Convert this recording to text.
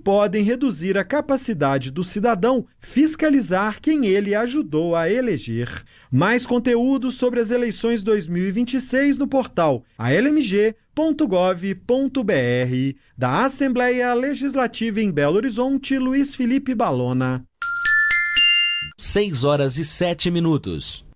podem reduzir a capacidade do cidadão fiscalizar quem ele ajudou a eleger. Mais conteúdo sobre as eleições 2026 no portal almg.gov.br. Da Assembleia Legislativa em Belo Horizonte, Luiz Felipe Balona. 6 horas e 7 minutos.